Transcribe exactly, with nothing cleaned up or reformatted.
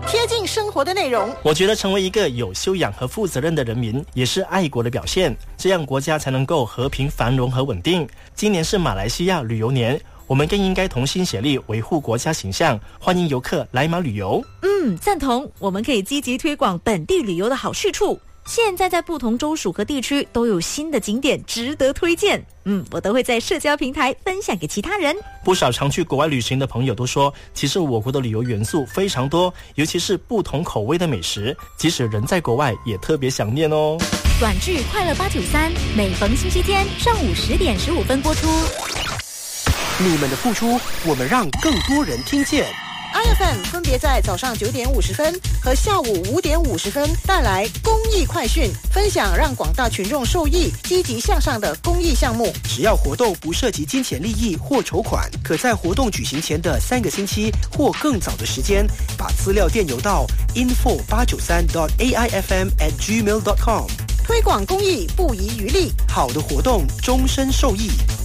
贴近生活的内容。 我觉得成为一个有修养和负责任的人民，也是爱国的表现，这样国家才能够和平繁荣和稳定。今年是马来西亚旅游年，我们更应该同心协力维护国家形象，欢迎游客来马旅游。 嗯，赞同。我们可以积极推广本地旅游的好去处。现在在不同州属和地区都有新的景点值得推荐，嗯，我都会在社交平台分享给其他人。 不少常去国外旅行的朋友都说，其实我国的旅游元素非常多，尤其是不同口味的美食，即使人在国外也特别想念哦。 短剧快乐八九三，每逢星期天上午十点十五分播出。 你们的付出，我们让更多人听见。 I F M 分别在早上九点五十分和下午五点五十分带来公益快讯，分享让广大群众受益、积极向上的公益项目。 只要活动不涉及金钱利益或筹款，可在活动举行前的三个星期或更早的时间，把资料电邮到 info 八九三 dot a i f m at gmail dot com。 推广公益不遗余力， 好的活动终身受益。